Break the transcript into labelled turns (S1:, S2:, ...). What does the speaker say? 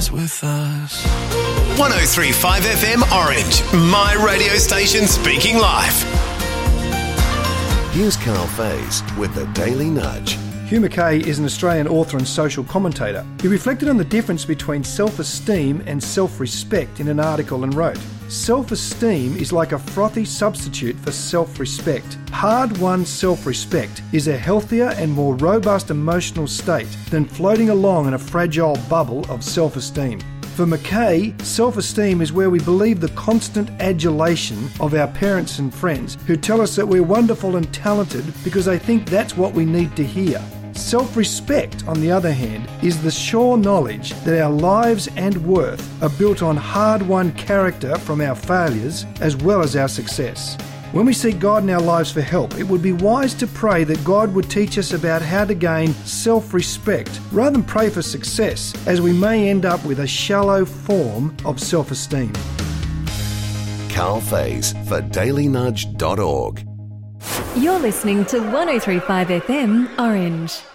S1: is with us.
S2: 103.5 FM Orange, my radio station speaking life.
S3: Here's Carl Faze with the Daily Nudge.
S4: Hugh Mackay is an Australian author and social commentator. He reflected on the difference between self-esteem and self-respect in an article and wrote, "Self-esteem is like a frothy substitute for self-respect. Hard-won self-respect is a healthier and more robust emotional state than floating along in a fragile bubble of self-esteem." For Mackay, self-esteem is where we believe the constant adulation of our parents and friends who tell us that we're wonderful and talented because they think that's what we need to hear. Self-respect, on the other hand, is the sure knowledge that our lives and worth are built on hard-won character from our failures as well as our success. When we seek God in our lives for help, it would be wise to pray that God would teach us about how to gain self-respect rather than pray for success, as we may end up with a shallow form of self-esteem.
S3: Carl Faze for dailynudge.org.
S5: You're listening to 103.5 FM Orange.